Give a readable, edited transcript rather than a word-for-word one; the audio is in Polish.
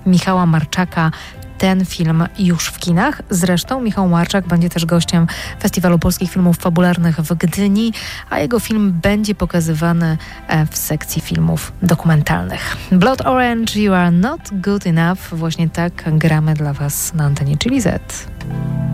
Michała Marczaka ten film już w kinach. Zresztą Michał Marczak będzie też gościem Festiwalu Polskich Filmów Fabularnych w Gdyni, a jego film będzie pokazywany w sekcji filmów dokumentalnych. Blood Orange, You Are Not Good Enough. Właśnie tak gramy dla Was na antenie Chili Z.